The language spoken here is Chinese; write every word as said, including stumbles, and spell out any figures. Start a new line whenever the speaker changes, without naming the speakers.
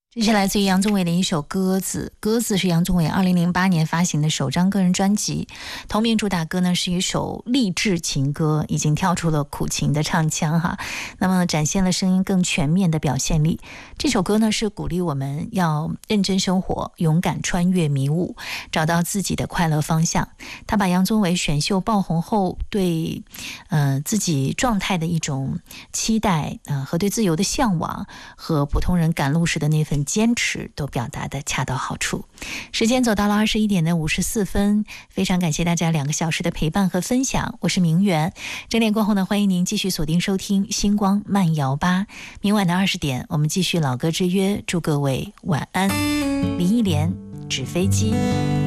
这是来自于杨宗纬的一首《鸽子》，《鸽子》是杨宗纬二零零八年发行的首张个人专辑，同名主打歌呢是一首励志情歌，已经跳出了苦情的唱腔哈，那么展现了声音更全面的表现力。这首歌呢是鼓励我们要认真生活，勇敢穿越迷雾，找到自己的快乐方向。他把杨宗纬选秀爆红后对呃自己状态的一种期待呃和对自由的向往，和普通人赶路时的那份坚持都表达的恰到好处。时间走到了二十一点的五十四分，非常感谢大家两个小时的陪伴和分享，我是明媛。整点过后呢，欢迎您继续锁定收听星光慢摇吧。明晚的二十点，我们继续老歌之约，祝各位晚安。林忆莲，纸飞机。